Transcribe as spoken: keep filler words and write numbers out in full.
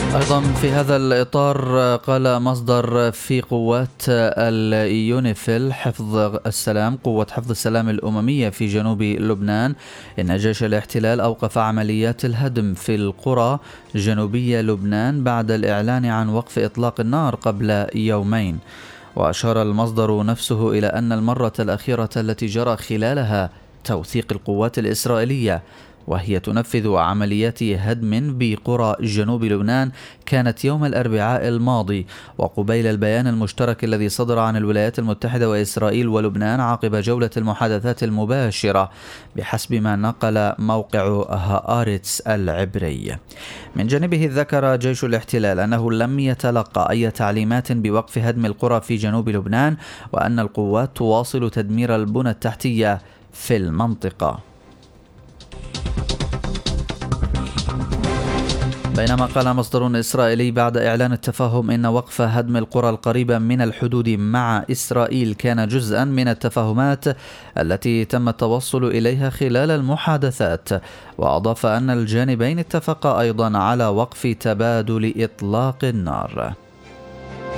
أيضا في هذا الإطار قال مصدر في قوات اليونيفيل حفظ السلام قوة حفظ السلام الأممية في جنوب لبنان إن جيش الاحتلال أوقف عمليات الهدم في القرى جنوبي لبنان بعد الإعلان عن وقف إطلاق النار قبل يومين. وأشار المصدر نفسه إلى أن المرة الأخيرة التي جرى خلالها توثيق القوات الإسرائيلية وهي تنفذ عمليات هدم بقرى جنوب لبنان كانت يوم الأربعاء الماضي، وقبيل البيان المشترك الذي صدر عن الولايات المتحدة وإسرائيل ولبنان عقب جولة المحادثات المباشرة بحسب ما نقل موقع هآرتس العبري. من جانبه ذكر جيش الاحتلال أنه لم يتلقى أي تعليمات بوقف هدم القرى في جنوب لبنان، وأن القوات تواصل تدمير البنى التحتية في المنطقة. بينما قال مصدر إسرائيلي بعد إعلان التفاهم إن وقف هدم القرى القريبة من الحدود مع إسرائيل كان جزءا من التفاهمات التي تم التوصل إليها خلال المحادثات، وأضاف أن الجانبين اتفقا أيضا على وقف تبادل إطلاق النار.